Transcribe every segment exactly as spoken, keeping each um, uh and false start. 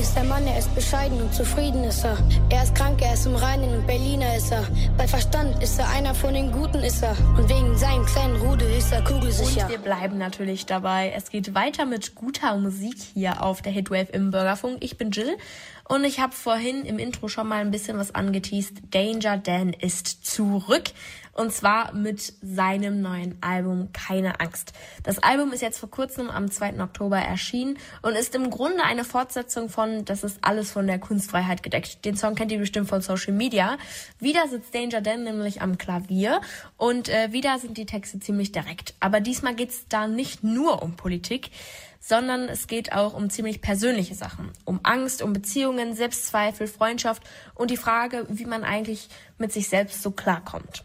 ist der Mann, er ist bescheiden und zufrieden ist er. Er ist krank, er ist im Reinen und Berliner ist er. Bei Verstand ist er einer von den Guten ist er. Und wegen seinem kleinen Rudel ist er kugelsicher. Und wir bleiben natürlich dabei. Es geht weiter mit guter Musik hier auf der Hitwave im Bürgerfunk. Ich bin Jill und ich habe vorhin im Intro schon mal ein bisschen was angeteast. Danger Dan ist zurück. Und zwar mit seinem neuen Album Keine Angst. Das Album ist jetzt vor kurzem am zweiten Oktober erschienen und ist im Grunde eine Fortsetzung von Das ist alles von der Kunstfreiheit gedeckt. Den Song kennt ihr bestimmt von Social Media. Wieder sitzt Danger Dan nämlich am Klavier und äh, wieder sind die Texte ziemlich direkt. Aber diesmal geht's da nicht nur um Politik, sondern es geht auch um ziemlich persönliche Sachen. Um Angst, um Beziehungen, Selbstzweifel, Freundschaft und die Frage, wie man eigentlich mit sich selbst so klarkommt.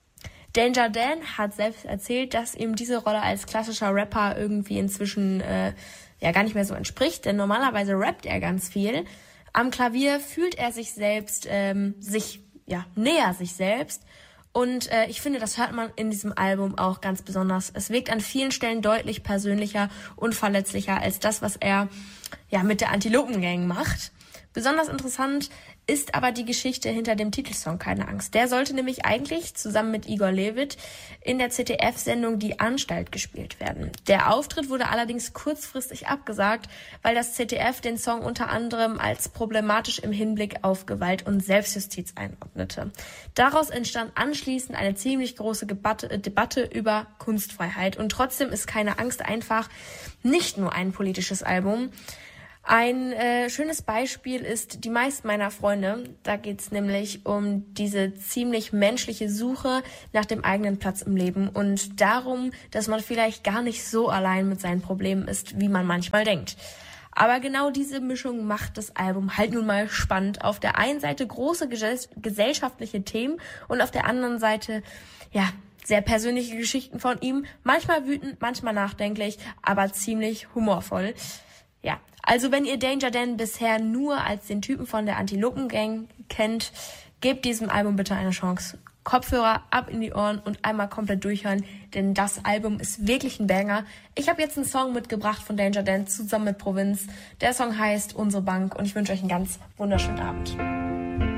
Danger Dan hat selbst erzählt, dass ihm diese Rolle als klassischer Rapper irgendwie inzwischen äh, ja gar nicht mehr so entspricht, denn normalerweise rappt er ganz viel. Am Klavier fühlt er sich selbst, ähm, sich ja näher sich selbst und äh, ich finde, das hört man in diesem Album auch ganz besonders. Es wirkt an vielen Stellen deutlich persönlicher und verletzlicher als das, was er ja mit der Antilopen-Gang macht. Besonders interessant ist aber die Geschichte hinter dem Titelsong Keine Angst. Der sollte nämlich eigentlich zusammen mit Igor Levit in der Z D F-Sendung Die Anstalt gespielt werden. Der Auftritt wurde allerdings kurzfristig abgesagt, weil das Z D F den Song unter anderem als problematisch im Hinblick auf Gewalt und Selbstjustiz einordnete. Daraus entstand anschließend eine ziemlich große Debatte, Debatte über Kunstfreiheit. Und trotzdem ist Keine Angst einfach nicht nur ein politisches Album. Ein äh, schönes Beispiel ist Die meisten meiner Freunde. Da geht's nämlich um diese ziemlich menschliche Suche nach dem eigenen Platz im Leben und darum, dass man vielleicht gar nicht so allein mit seinen Problemen ist, wie man manchmal denkt. Aber genau diese Mischung macht das Album halt nun mal spannend. Auf der einen Seite große ges- gesellschaftliche Themen und auf der anderen Seite, ja, sehr persönliche Geschichten von ihm. Manchmal wütend, manchmal nachdenklich, aber ziemlich humorvoll. Ja, also wenn ihr Danger Dan bisher nur als den Typen von der Antilopen-Gang kennt, gebt diesem Album bitte eine Chance. Kopfhörer ab in die Ohren und einmal komplett durchhören, denn das Album ist wirklich ein Banger. Ich habe jetzt einen Song mitgebracht von Danger Dan zusammen mit Provinz. Der Song heißt Unsere Bank und ich wünsche euch einen ganz wunderschönen Abend.